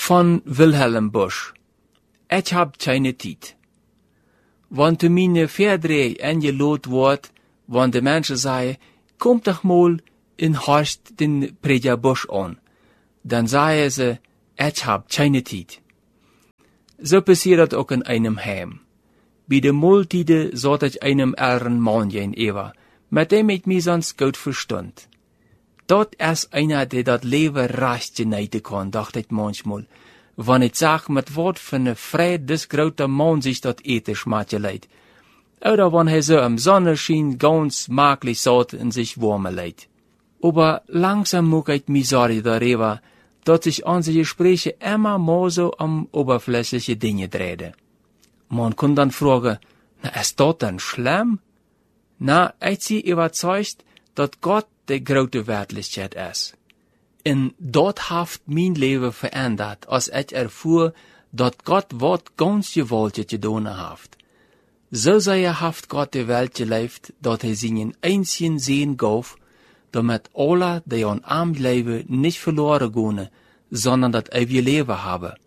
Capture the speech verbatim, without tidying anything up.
Von Wilhelm Busch. Ich hab keine Tijd. Wann zu meine Verdreh eingelot wordt, wann de Menschen sagen, kom doch mal in Horst den Prediger Busch an, dann sagen sie, ich hab keine Tijd. So passiert das auch in einem Heim. Bei der Multide sollt ich einem älteren Mann gehen, Eva, mit dem ich mich sonst gut verstund. Dort ist einer, der das Leben recht geneiden kann, dachte ich manchmal, wann ich sag, mit wat für ne Fred des grote Mann sich dat eten schmatje leid. Oder wann er so am Sonnenschein ganz maglich satt in sich warme leid. Aber langsam muck ich mi sorry darüber, dass sich unsere Gespräche immer mehr so um oberflächliche Dinge drehten. Man kann dann fragen, na, ist das denn schlimm? Na, ich sie überzeugt, dass Gott die grote Wertlichkeit ist. Und dort haft mein Leben verändert, als ich erfuhr, dass Gott wat ganz gewollt getan haft. So sehr haft Gott die Welt gelebt, dass er seinen einzigen Sehen gab, damit alle, die an arm leben, nicht verloren gehen, sondern das ewige Leben haben.